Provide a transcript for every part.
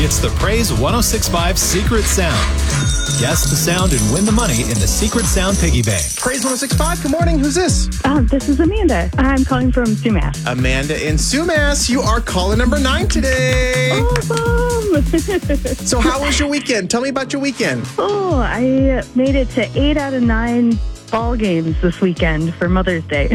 It's the Praise 106.5 Secret Sound. Guess the sound and win the money in the Secret Sound Piggy Bank. Praise 106.5, good morning. Who's this? This is Amanda. I'm calling from Sumas. Amanda in Sumas. You are caller number 9 today. Awesome! So how was your weekend? Tell me about your weekend. I made it to 8 out of 9 ball games this weekend for Mother's Day.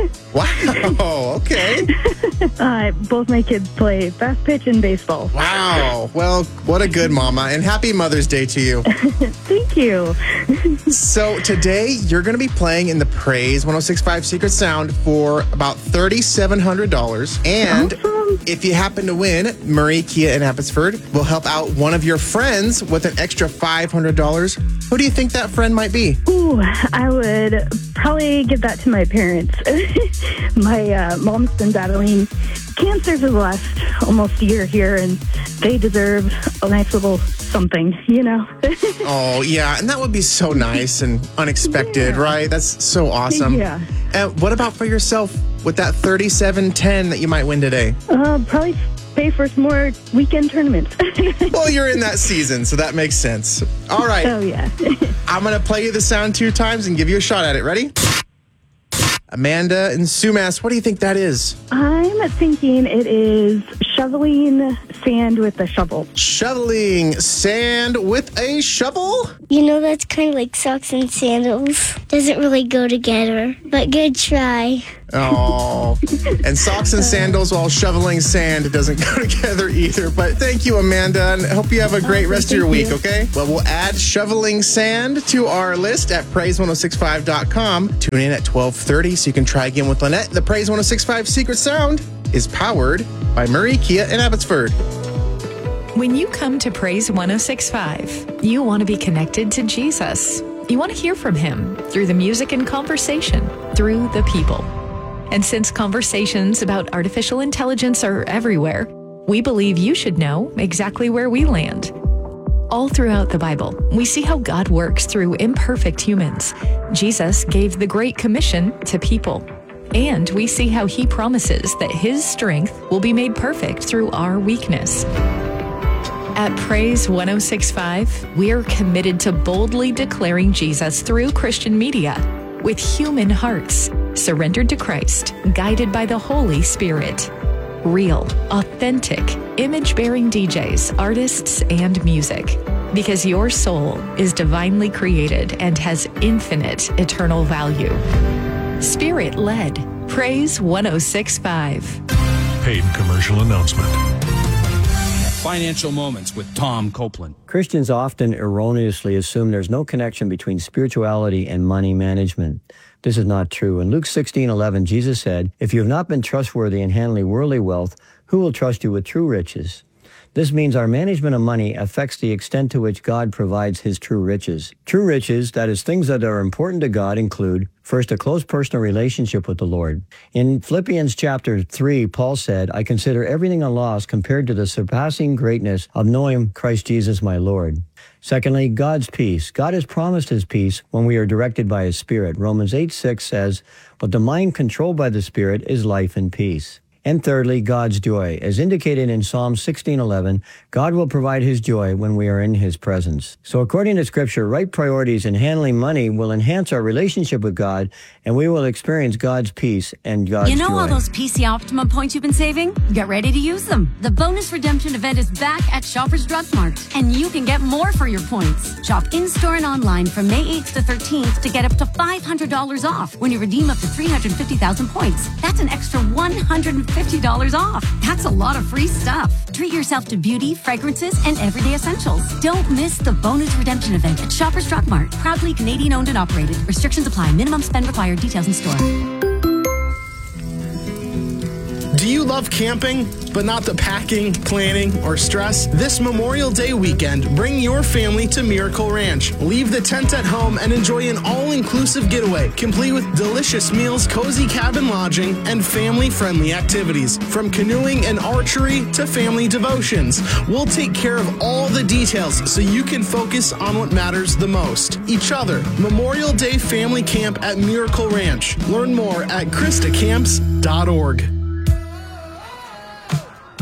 Wow, okay. Both my kids play fast pitch and baseball. Wow. Well, what a good mama. And happy Mother's Day to you. Thank you. So today, you're going to be playing in the Praise 106.5 Secret Sound for about $3,700. And Awesome. if you happen to win, Murray Kia in Abbotsford will help out one of your friends with an extra $500. Who do you think that friend might be? Ooh, I would probably give that to my parents. My mom's been battling cancer for the last almost year here, and they deserve a nice little something, you know? Oh, yeah. And that would be so nice and unexpected, Yeah. right? That's so awesome. Yeah. And what about for yourself with that $37.10 that you might win today? Probably pay for some more weekend tournaments. Well, you're in that season, so that makes sense. All right. Oh, yeah. I'm going to play you the sound 2 times and give you a shot at it. Ready? Amanda in Sumas, what do you think that is? I'm thinking it is shoveling sand with a shovel. Shoveling sand with a shovel? You know, that's kind of like socks and sandals. Doesn't really go together, but good try. Oh, and socks and sandals while shoveling sand doesn't go together either. But thank you, Amanda, and I hope you have a great rest of your week, okay? Well, we'll add shoveling sand to our list at praise1065.com. Tune in at 12:30 so you can try again with Lynette. The Praise 106.5 Secret Sound is powered by Murray Kia in Abbotsford. When you come to Praise 106.5, you want to be connected to Jesus. You want to hear from him through the music and conversation, through the people. And since conversations about artificial intelligence are everywhere, we believe you should know exactly where we land. All throughout the Bible, we see how God works through imperfect humans. Jesus gave the Great Commission to people. And we see how he promises that his strength will be made perfect through our weakness. At Praise 106.5, we're committed to boldly declaring Jesus through Christian media with human hearts, surrendered to Christ, guided by the Holy Spirit. Real, authentic, image-bearing DJs, artists, and music. Because your soul is divinely created and has infinite eternal value. Spirit-led. Praise 106.5. Paid commercial announcement. Financial Moments with Tom Copeland. Christians often erroneously assume there's no connection between spirituality and money management. This is not true. In Luke 16:11, Jesus said, "If you have not been trustworthy in handling worldly wealth, who will trust you with true riches?" This means our management of money affects the extent to which God provides his true riches. True riches, that is, things that are important to God, include, first, a close personal relationship with the Lord. In Philippians chapter 3, Paul said, "I consider everything a loss compared to the surpassing greatness of knowing Christ Jesus my Lord." Secondly, God's peace. God has promised his peace when we are directed by his Spirit. Romans 8:6 says, "But the mind controlled by the Spirit is life and peace." And thirdly, God's joy. As indicated in Psalm 16:11, God will provide his joy when we are in his presence. So according to Scripture, right priorities in handling money will enhance our relationship with God, and we will experience God's peace and God's joy. You know all those PC Optimum points you've been saving? Get ready to use them. The bonus redemption event is back at Shoppers Drug Mart, and you can get more for your points. Shop in-store and online from May 8th to 13th to get up to $500 off when you redeem up to 350,000 points. That's an extra $150 off. That's a lot of free stuff. Treat yourself to beauty, fragrances, and everyday essentials. Don't miss the bonus redemption event at Shoppers Drug Mart. Proudly Canadian owned and operated. Restrictions apply. Minimum spend required. Details in store. Do you love camping, but not the packing, planning, or stress? This Memorial Day weekend, bring your family to Miracle Ranch. Leave the tent at home and enjoy an all-inclusive getaway, complete with delicious meals, cozy cabin lodging, and family-friendly activities. From canoeing and archery to family devotions, we'll take care of all the details so you can focus on what matters the most, each other. Memorial Day Family Camp at Miracle Ranch. Learn more at christacamps.org.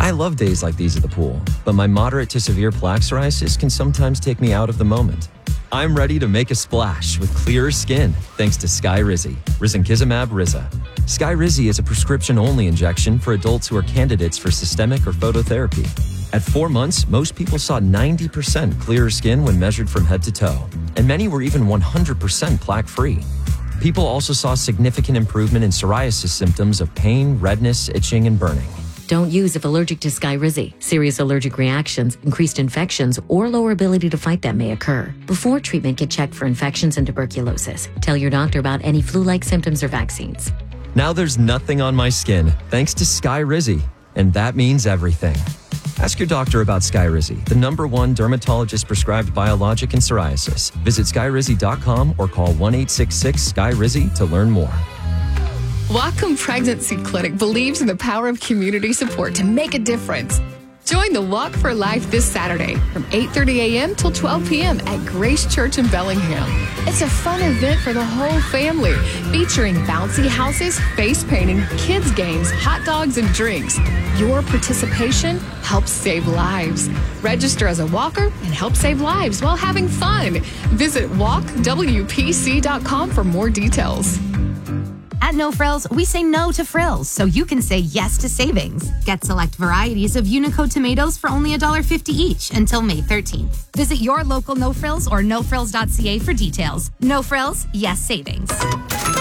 I love days like these at the pool, but my moderate to severe plaque psoriasis can sometimes take me out of the moment. I'm ready to make a splash with clearer skin thanks to Skyrizi, risankizumab Riza. Skyrizi is a prescription-only injection for adults who are candidates for systemic or phototherapy. At 4 months, most people saw 90% clearer skin when measured from head to toe, and many were even 100% plaque-free. People also saw significant improvement in psoriasis symptoms of pain, redness, itching, and burning. Don't use if allergic to Skyrizi. Serious allergic reactions, increased infections, or lower ability to fight them may occur. Before treatment, get checked for infections and tuberculosis. Tell your doctor about any flu-like symptoms or vaccines. Now there's nothing on my skin thanks to Skyrizi, and that means everything. Ask your doctor about Skyrizi, the #1 dermatologist-prescribed biologic in psoriasis. Visit skyrizi.com or call 1-866-SKYRIZI to learn more. Whatcom Pregnancy Clinic believes in the power of community support to make a difference. Join the Walk for Life this Saturday from 8:30 a.m. till 12 p.m. at Grace Church in Bellingham. It's a fun event for the whole family, featuring bouncy houses, face painting, kids games, hot dogs, and drinks. Your participation helps save lives. Register as a walker and help save lives while having fun. Visit walkwpc.com for more details. At No Frills, we say no to frills, so you can say yes to savings. Get select varieties of Unico tomatoes for only $1.50 each until May 13th. Visit your local No Frills or nofrills.ca for details. No Frills, yes savings.